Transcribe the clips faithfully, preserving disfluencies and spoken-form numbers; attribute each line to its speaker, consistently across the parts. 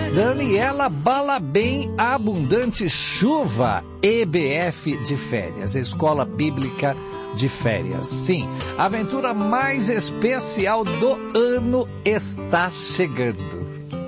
Speaker 1: Daniela Balabem, Abundante Chuva, E B F de férias, Escola Bíblica de Férias. Sim, a aventura mais especial do ano está chegando.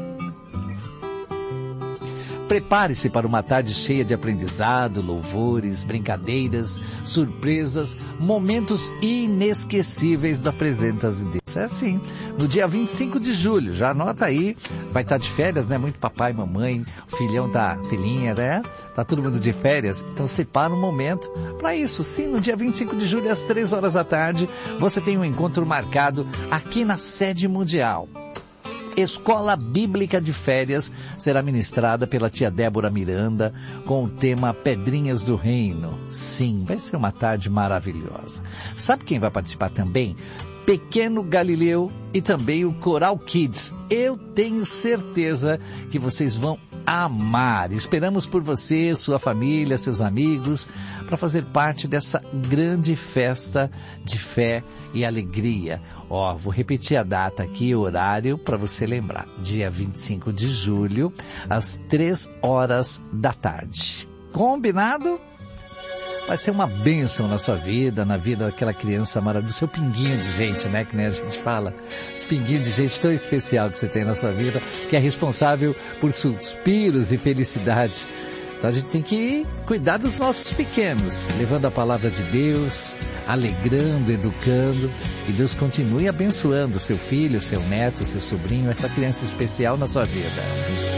Speaker 1: Prepare-se para uma tarde cheia de aprendizado, louvores, brincadeiras, surpresas, momentos inesquecíveis da presença de Deus. É assim, no dia vinte e cinco de julho, já anota aí, vai estar de férias, né? Muito papai, mamãe, o filhão da filhinha, né? Tá todo mundo de férias, então separa um momento para isso. Sim, no dia vinte e cinco de julho, às três horas da tarde, você tem um encontro marcado aqui na sede mundial. Escola Bíblica de Férias será ministrada pela tia Débora Miranda com o tema Pedrinhas do Reino. Sim, vai ser uma tarde maravilhosa. Sabe quem vai participar também? Pequeno Galileu e também o Coral Kids. Eu tenho certeza que vocês vão amar. Esperamos por você, sua família, seus amigos, para fazer parte dessa grande festa de fé e alegria. Ó, vou repetir a data aqui, o horário, para você lembrar. Dia vinte e cinco de julho, às três horas da tarde. Combinado? Vai ser uma bênção na sua vida, na vida daquela criança maravilhosa, do seu pinguinho de gente, né? Que nem a gente fala. Esse pinguinho de gente tão especial que você tem na sua vida, que é responsável por suspiros e felicidade. Então a gente tem que cuidar dos nossos pequenos, levando a palavra de Deus, alegrando, educando, e Deus continue abençoando seu filho, seu neto, seu sobrinho, essa criança especial na sua vida.